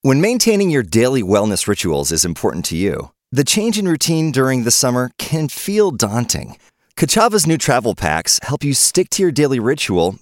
When maintaining your daily wellness rituals is important to you, the change in routine during the summer can feel daunting. Kachava's new travel packs help you stick to your daily ritual